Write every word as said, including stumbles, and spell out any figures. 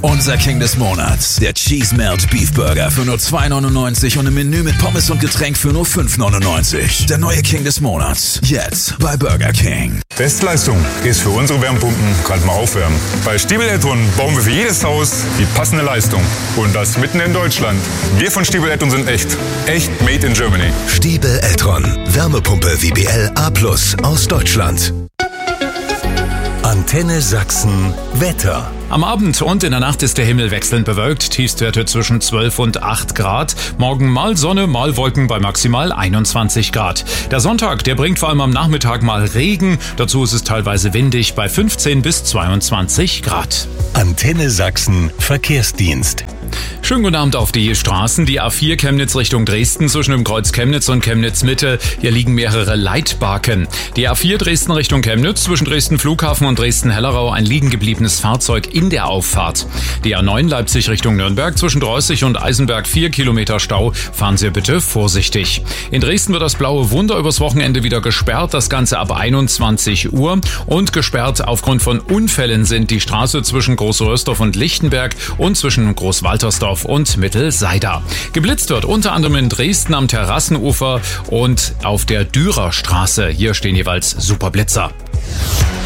Unser King des Monats, der Cheese Melt Beef Burger für nur zwei neunundneunzig und ein Menü mit Pommes und Getränk für nur fünf neunundneunzig. Der neue King des Monats, jetzt bei Burger King. Bestleistung ist für unsere Wärmepumpen gerade mal aufwärmen. Bei Stiebel Eltron bauen wir für jedes Haus die passende Leistung. Und das mitten in Deutschland. Wir von Stiebel Eltron sind echt. Echt made in Germany. Stiebel Eltron. Wärmepumpe W B L A plus aus Deutschland. Antenne Sachsen Wetter. Am Abend und in der Nacht ist der Himmel wechselnd bewölkt, Tiefstwerte zwischen zwölf und acht Grad. Morgen mal Sonne, mal Wolken bei maximal einundzwanzig Grad. Der Sonntag, der bringt vor allem am Nachmittag mal Regen. Dazu ist es teilweise windig bei fünfzehn bis zweiundzwanzig Grad. Antenne Sachsen Verkehrsdienst. Schönen guten Abend auf die Straßen. Die A vier Chemnitz Richtung Dresden zwischen dem Kreuz Chemnitz und Chemnitz Mitte. Hier liegen mehrere Leitbarken. Die A vier Dresden Richtung Chemnitz zwischen Dresden Flughafen und Dresden-Hellerau ein liegen gebliebenes Fahrzeug in der Auffahrt. Die A neun Leipzig Richtung Nürnberg zwischen Dreußig und Eisenberg vier Kilometer Stau. Fahren Sie bitte vorsichtig. In Dresden wird das Blaue Wunder übers Wochenende wieder gesperrt. Das Ganze ab einundzwanzig Uhr. Und gesperrt aufgrund von Unfällen sind die Straße zwischen Großrösdorf und Lichtenberg und zwischen Großwaltersdorf und Mittelseider. Geblitzt wird unter anderem in Dresden am Terrassenufer und auf der Dürerstraße. Hier stehen jeweils Superblitzer.